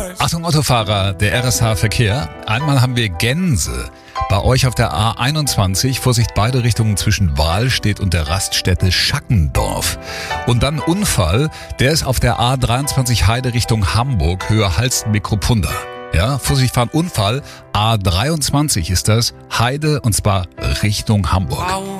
Achtung Autofahrer, der RSH Verkehr. Einmal haben wir Gänse. Bei euch auf der A21, Vorsicht beide Richtungen zwischen Wahlstedt und der Raststätte Schackendorf. Und dann Unfall, der ist auf der A23 Heide Richtung Hamburg, Höhe Halsten-Mikropunda. Ja, Vorsicht fahren Unfall, A23 ist das, Heide und zwar Richtung Hamburg.